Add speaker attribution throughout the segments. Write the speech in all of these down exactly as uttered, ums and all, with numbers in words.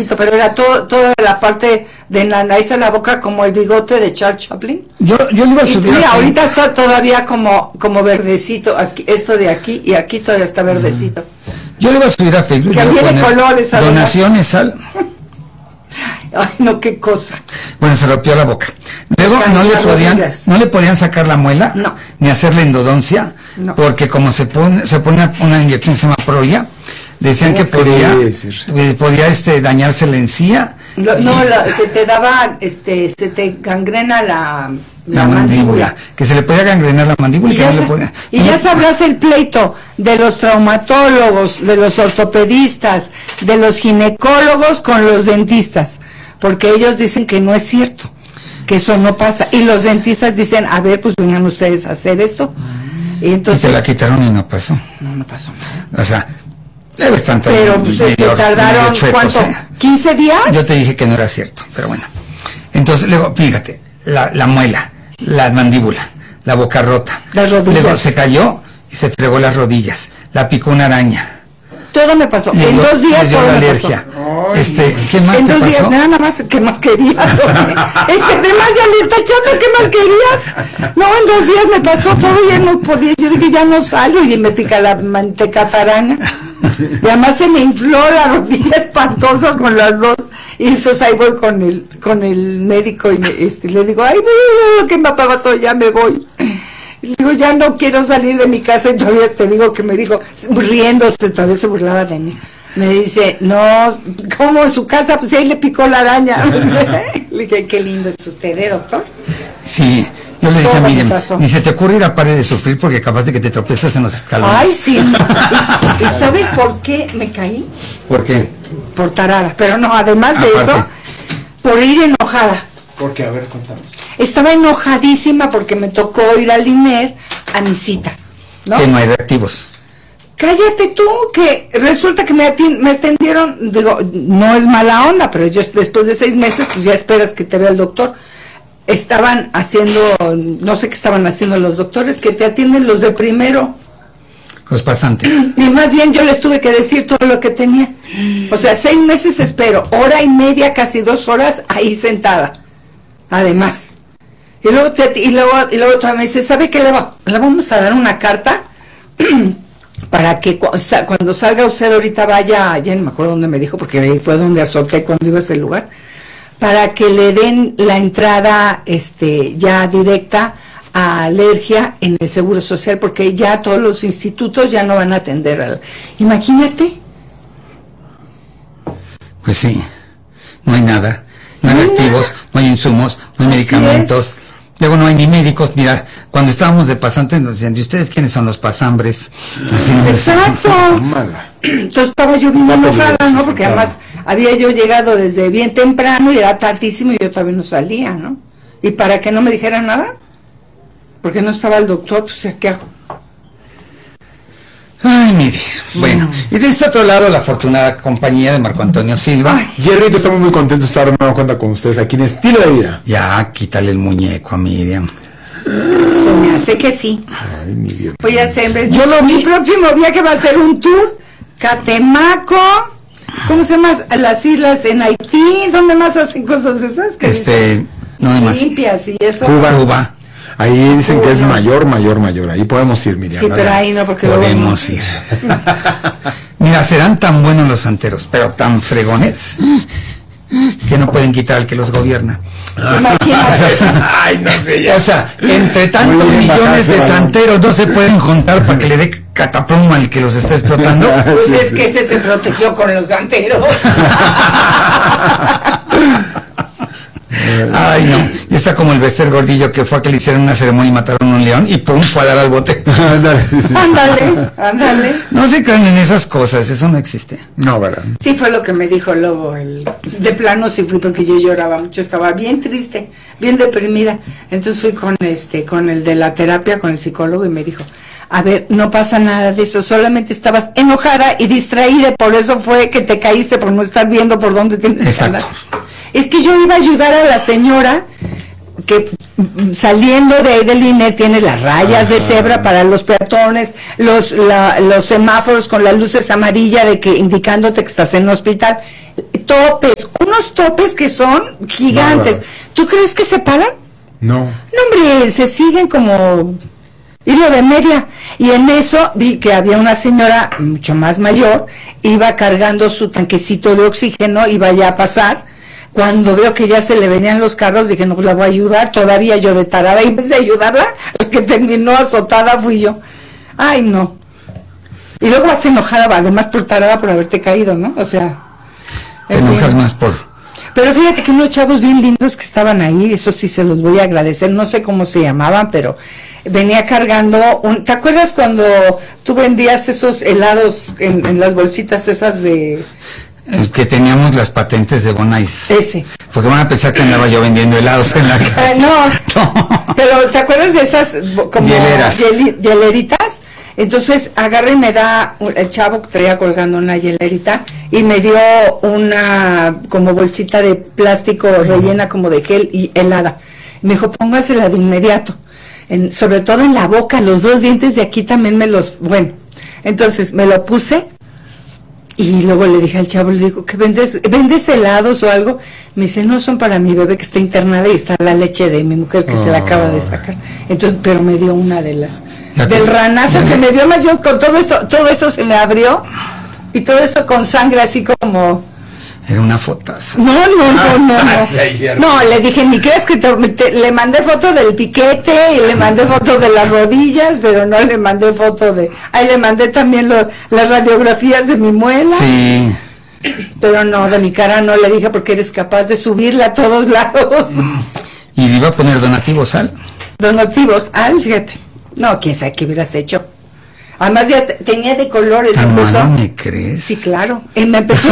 Speaker 1: poquito, pero era todo, toda la parte de la nariz a la boca como el bigote de Charles Chaplin.
Speaker 2: Yo, yo le iba a subir.
Speaker 1: Y mira, ahorita está todavía como, como verdecito, aquí, esto de aquí, y aquí todavía está verdecito.
Speaker 2: Yo le iba a subir a Facebook.
Speaker 1: Que viene colores.
Speaker 2: Donaciones al...
Speaker 1: Ay, no, qué cosa.
Speaker 2: Bueno, se rompió la boca. Luego no le podían, no le podían sacar la muela,
Speaker 1: no,
Speaker 2: ni hacerle endodoncia, no, porque como se pone, se pone una inyección que se llama Prolia, decían que podía, podía este dañarse la encía.
Speaker 1: No, no la, que te daba, este, se te gangrena la,
Speaker 2: la, la mandíbula, mandíbula, que se le podía gangrenar la mandíbula y, y,
Speaker 1: ya,
Speaker 2: que
Speaker 1: se,
Speaker 2: no le podía,
Speaker 1: y
Speaker 2: no
Speaker 1: ya
Speaker 2: le,
Speaker 1: sabrás el pleito de los traumatólogos, de los ortopedistas, de los ginecólogos con los dentistas, porque ellos dicen que no es cierto, que eso no pasa, y los dentistas dicen, a ver, pues vengan ustedes a hacer esto, y entonces...
Speaker 2: Y se la quitaron y no pasó.
Speaker 1: No, no pasó nada.
Speaker 2: O sea, debe estar tan
Speaker 1: pero pues medio, te tardaron, chuecos, ¿cuánto? ¿eh? ¿quince días?
Speaker 2: Yo te dije que no era cierto, pero bueno. Entonces, luego, fíjate, la, la muela, la mandíbula, la boca rota.
Speaker 1: Las rodillas.
Speaker 2: Luego se cayó y se fregó las rodillas, la picó una araña.
Speaker 1: Todo me pasó.
Speaker 2: Le
Speaker 1: en
Speaker 2: dio,
Speaker 1: dos días todo me
Speaker 2: alergia.
Speaker 1: pasó.
Speaker 2: Este, ¿qué más
Speaker 1: en
Speaker 2: te
Speaker 1: dos
Speaker 2: pasó?
Speaker 1: días, nada más, ¿qué más querías? este, además ya me está echando, ¿qué más querías? No, en dos días me pasó todo, ya no podía, yo dije, ya no salgo, y me pica la manteca araña. Y además se me infló la rodilla espantosa con las dos. Y entonces ahí voy con el, con el médico y me, este, le digo, ay, mira lo que me pasó, ya me voy. Y digo, ya no quiero salir de mi casa, y todavía te digo que me dijo, riéndose, todavía se burlaba de mí. Me dice, no, ¿cómo en su casa? Pues ahí le picó la araña. Le dije, qué lindo es usted, ¿eh, doctor?
Speaker 2: Sí, yo le dije a Miriam, ni se te ocurre ir a Pare de Sufrir porque capaz de que te tropiezas en los escalones.
Speaker 1: Ay, sí. ¿Y sabes por qué me caí?
Speaker 2: ¿Por qué?
Speaker 1: Por tarada, pero no, además de
Speaker 2: Aparte.
Speaker 1: eso, por ir enojada.
Speaker 3: ¿Por qué? A ver, contame.
Speaker 1: Estaba enojadísima porque me tocó ir al I N E R a mi cita, ¿no?
Speaker 2: Que no hay reactivos.
Speaker 1: Cállate tú, que resulta que me, ati- me atendieron, digo, no es mala onda, pero yo después de seis meses, pues ya esperas que te vea el doctor. Estaban haciendo, no sé qué estaban haciendo los doctores, que te atienden los de primero.
Speaker 2: Los pasantes.
Speaker 1: Y más bien yo les tuve que decir todo lo que tenía. O sea, seis meses espero, hora y media, casi dos horas ahí sentada. Además. Y luego, te, y luego, y luego todavía me dice, ¿sabe qué le va? Le vamos a dar una carta para que cu- sa- cuando salga usted ahorita vaya, ya no me acuerdo dónde me dijo, porque ahí fue donde azoté cuando iba a ese lugar, para que le den la entrada este ya directa a alergia en el Seguro Social, porque ya todos los institutos ya no van a atender al... Imagínate.
Speaker 2: Pues sí, no hay nada, no hay
Speaker 1: No hay
Speaker 2: reactivos,
Speaker 1: nada.
Speaker 2: no hay insumos, no hay
Speaker 1: Así
Speaker 2: medicamentos.
Speaker 1: es.
Speaker 2: Luego no hay ni médicos. Mira, cuando estábamos de pasantes nos decían, ¿y ustedes quiénes son los pasambres? Así nos decían.
Speaker 1: Exacto.
Speaker 3: Mala.
Speaker 1: Entonces estaba yo bien
Speaker 3: Está
Speaker 1: enojada,
Speaker 3: peligroso,
Speaker 1: ¿no? Porque
Speaker 3: claro.
Speaker 1: además había yo llegado desde bien temprano y era tardísimo y yo todavía no salía, ¿no? Y para que no me dijeran nada, porque no estaba el doctor, pues ¿qué hago?
Speaker 2: Ay, mire, bueno. Y de este otro lado, la afortunada compañía de Marco Antonio Silva.
Speaker 1: Ay.
Speaker 3: Jerry, estamos muy contentos de estar de nueva cuenta con ustedes aquí en Estilo de Vida.
Speaker 2: Ya, quítale el muñeco a Miriam.
Speaker 1: Se me hace que sí.
Speaker 3: Ay, mi Dios.
Speaker 1: Voy a hacer, en vez-
Speaker 2: Yo lo vi.
Speaker 1: Mi próximo viaje va a ser un tour, Catemaco, ¿cómo se llama? Las islas en Haití, ¿dónde más hacen cosas de esas? Que
Speaker 2: Este, no hay más.
Speaker 1: limpias y eso.
Speaker 3: Cuba.
Speaker 2: Cuba.
Speaker 3: Ahí dicen que es
Speaker 1: Uy, no.
Speaker 3: mayor, mayor, mayor. Ahí podemos ir, Miriam.
Speaker 1: Sí, pero
Speaker 3: ¿verdad?
Speaker 1: ahí no, porque luego
Speaker 2: Podemos
Speaker 1: no.
Speaker 2: ir. Mira, serán tan buenos los santeros, pero tan fregones, que no pueden quitar al que los gobierna.
Speaker 1: Imagínate.
Speaker 2: Ay, no sé ya. O sea, entre tantos
Speaker 3: Muy bien,
Speaker 2: millones de
Speaker 3: bajarse,
Speaker 2: santeros no se pueden juntar para que le dé cataplum al que los está explotando.
Speaker 1: Pues
Speaker 3: Sí,
Speaker 1: es
Speaker 3: sí.
Speaker 1: que ese se protegió con los santeros.
Speaker 2: Ay, no. Y está como el Bester Gordillo que fue a que le hicieron una ceremonia y mataron a un león y pum, fue a dar al bote.
Speaker 3: Ándale, sí.
Speaker 1: Ándale, ándale.
Speaker 2: No se crean en esas cosas, eso no existe.
Speaker 3: No, ¿verdad?
Speaker 1: Sí, fue lo que me dijo luego. El, de plano sí fui porque yo lloraba mucho, estaba bien triste, bien deprimida. Entonces fui con este, con el de la terapia, con el psicólogo y me dijo, a ver, no pasa nada de eso, solamente estabas enojada y distraída, por eso fue que te caíste por no estar viendo por dónde tienes que
Speaker 2: Exacto.
Speaker 1: andar. Es que yo iba a ayudar a la señora que mm, saliendo de ahí del I N E R tiene las rayas de cebra para los peatones, los la, los semáforos con las luces amarillas de que indicándote que estás en un hospital. topes, unos topes que son gigantes.
Speaker 3: Bárbaros.
Speaker 1: ¿Tú crees que se paran?
Speaker 3: No.
Speaker 1: No, hombre, se siguen como hilo de media. Y en eso vi que había una señora mucho más mayor, iba cargando su tanquecito de oxígeno, iba ya a pasar. Cuando veo que ya se le venían los carros, dije, no, pues la voy a ayudar. Todavía yo de tarada, y en vez de ayudarla, la que terminó azotada fui yo. Ay, no. Y luego vas enojada, además por tarada por haberte caído, ¿no? O sea...
Speaker 2: Te enojas más por...
Speaker 1: Pero fíjate que unos chavos bien lindos que estaban ahí, eso sí se los voy a agradecer, no sé cómo se llamaban, pero venía cargando un... ¿Te acuerdas cuando tú vendías esos helados en, en las bolsitas esas de...
Speaker 2: El que teníamos las patentes de Bonais.
Speaker 1: Ese.
Speaker 2: Porque van a pensar que andaba yo vendiendo helados en la calle.
Speaker 1: Eh, no, no, pero ¿te acuerdas de esas como
Speaker 2: hieleras?
Speaker 1: Hiel, hieleritas? Entonces agarra y me da, el chavo que traía colgando una hielerita y me dio una como bolsita de plástico rellena como de gel y helada. Me dijo, póngasela de inmediato, en, sobre todo en la boca, los dos dientes de aquí también me los, bueno, entonces me lo puse. Y luego le dije al chavo, le digo, ¿qué vendes? ¿Vendes helados o algo? Me dice, no, son para mi bebé que está internada y está la leche de mi mujer que oh. se la acaba de sacar. Entonces, pero me dio una de las, del te, ranazo que me dio, más yo con todo esto, todo esto se me abrió y todo esto con sangre así como...
Speaker 2: Era una fotaza.
Speaker 1: No, no, no, no, no. No, le dije, ni crees que te, te, le mandé foto del piquete y le mandé foto de las rodillas, pero no le mandé foto de... Ahí le mandé también lo, las radiografías de mi muela.
Speaker 2: Sí.
Speaker 1: Pero no, de mi cara no le dije porque eres capaz de subirla a todos lados.
Speaker 2: Y le iba a poner donativos al.
Speaker 1: Donativos al, fíjate. No, quién sabe qué hubieras hecho. Además ya tenía de colores.
Speaker 2: ¿Tan malo me crees?
Speaker 1: Sí, claro. Y me empezó...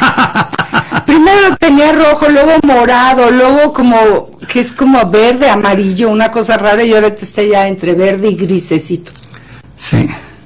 Speaker 1: Primero tenía rojo, luego morado, luego como, que es como verde, amarillo, una cosa rara, y ahora está ya entre verde y grisecito.
Speaker 2: Sí.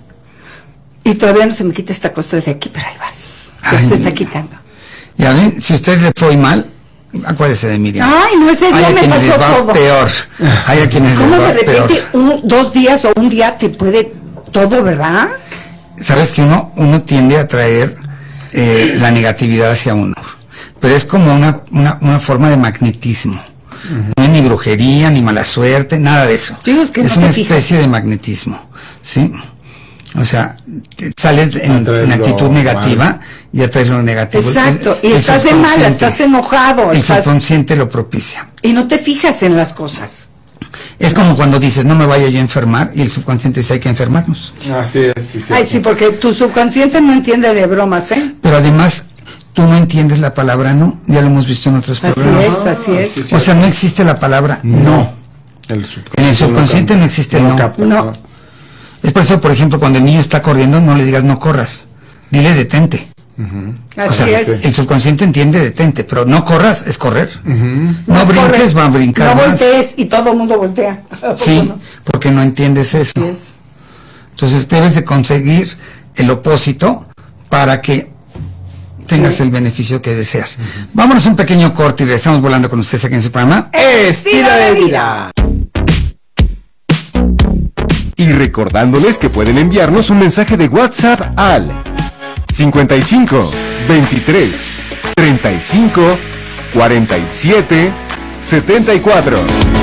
Speaker 1: Y todavía no se me quita esta costra de aquí, pero ahí vas. Ay, se está quitando.
Speaker 2: Ya ven, si usted le fue mal, acuérdese de Miriam.
Speaker 1: Ay, no, ese día me pasó todo.
Speaker 2: Peor. Hay a quienes
Speaker 1: ¿Cómo
Speaker 2: les va
Speaker 1: de repente
Speaker 2: peor?
Speaker 1: Un, dos días o un día te puede todo, verdad?
Speaker 2: Sabes que uno, uno tiende a traer eh, la negatividad hacia uno. Pero es como una, una, una forma de magnetismo. Uh-huh. No es ni brujería, ni mala suerte, nada de eso.
Speaker 1: Digo, es que
Speaker 2: es
Speaker 1: no
Speaker 2: una
Speaker 1: te
Speaker 2: especie
Speaker 1: fijas.
Speaker 2: de magnetismo, ¿sí? O sea, te sales en, en actitud negativa mal. Y atraes lo negativo.
Speaker 1: Exacto,
Speaker 2: el,
Speaker 1: y el estás de mala, estás enojado.
Speaker 2: El
Speaker 1: estás...
Speaker 2: subconsciente lo propicia.
Speaker 1: Y no te fijas en las cosas.
Speaker 2: Es como cuando dices, no me vaya yo a enfermar, y el subconsciente dice, hay que enfermarnos.
Speaker 3: Así es, sí, sí.
Speaker 1: Ay, sí, porque tu subconsciente no entiende de bromas, ¿eh?
Speaker 2: Pero además... Tú no entiendes la palabra no, ya lo hemos visto en otros
Speaker 1: así
Speaker 2: programas.
Speaker 1: Es, así es, así
Speaker 2: es. O sea, no existe la palabra no. no. El en el subconsciente no, no existe el no.
Speaker 3: Capta,
Speaker 1: no.
Speaker 3: no.
Speaker 2: Es por eso, por ejemplo, cuando el niño está corriendo, no le digas no corras, dile detente.
Speaker 1: Uh-huh.
Speaker 2: O
Speaker 1: Así
Speaker 2: sea,
Speaker 1: es.
Speaker 2: El subconsciente entiende detente, pero no corras es correr. Uh-huh. No,
Speaker 1: no
Speaker 2: brinques,
Speaker 1: correr.
Speaker 2: Va a brincar
Speaker 1: no
Speaker 2: más.
Speaker 1: No voltees y todo el mundo voltea.
Speaker 2: Sí,
Speaker 1: no?
Speaker 2: porque no entiendes eso.
Speaker 1: Así es.
Speaker 2: Entonces debes de conseguir el opósito para que tengas sí. el beneficio que deseas. Uh-huh. Vámonos a un pequeño corte y regresamos volando con ustedes aquí en su programa
Speaker 4: Estilo de Vida. Y recordándoles que pueden enviarnos un mensaje de WhatsApp al cincuenta y cinco, veintitrés, treinta y cinco, cuarenta y siete, setenta y cuatro.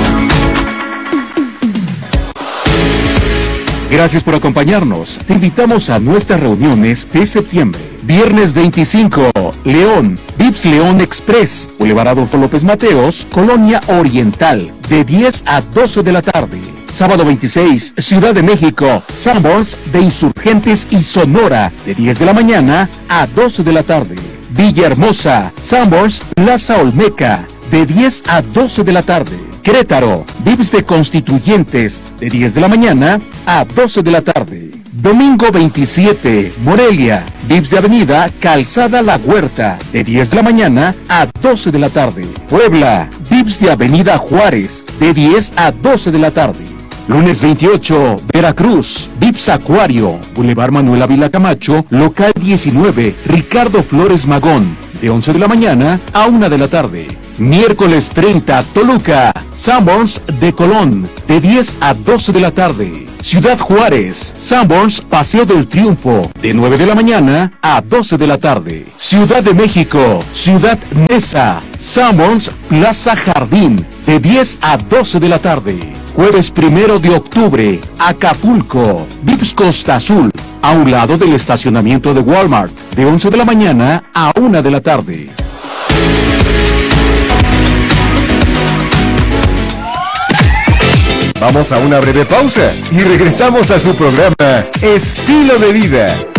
Speaker 4: Gracias por acompañarnos. Te invitamos a nuestras reuniones de septiembre. Viernes veinticinco, León, Vips León Express, Boulevard Adolfo López Mateos, Colonia Oriental, de diez a doce de la tarde. Sábado veintiséis, Ciudad de México, Sanborns de Insurgentes y Sonora, de diez de la mañana a doce de la tarde. Villahermosa, Sanborns, Plaza Olmeca, de diez a doce de la tarde. Querétaro, Vips de Constituyentes, de diez de la mañana a doce de la tarde. Domingo veintisiete, Morelia, Vips de Avenida Calzada La Huerta, de diez de la mañana a doce de la tarde. Puebla, Vips de Avenida Juárez, de diez a doce de la tarde. Lunes veintiocho, Veracruz, Vips Acuario, Boulevard Manuel Ávila Camacho, local diecinueve, Ricardo Flores Magón, de once de la mañana a una de la tarde. Miércoles treinta, Toluca, Sanborns de Colón, de diez a doce de la tarde. Ciudad Juárez, Sanborns, Paseo del Triunfo, de nueve de la mañana a doce de la tarde. Ciudad de México, Ciudad Neza, Sanborns, Plaza Jardín, de diez a doce de la tarde. Jueves primero de octubre, Acapulco, Vips Costa Azul, a un lado del estacionamiento de Walmart, de once de la mañana a una de la tarde.
Speaker 5: Vamos a una breve pausa y regresamos a su programa Estilo de Vida.